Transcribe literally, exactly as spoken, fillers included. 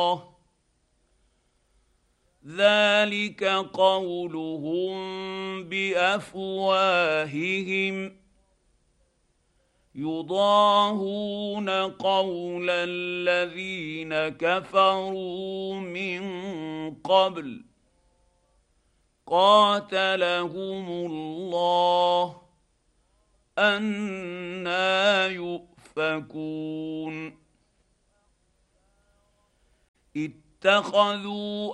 ذلك قولهم بافواههم يضاهون قول الذين كفروا من قبل قاتلهم الله أنى يؤفكون اتخذوا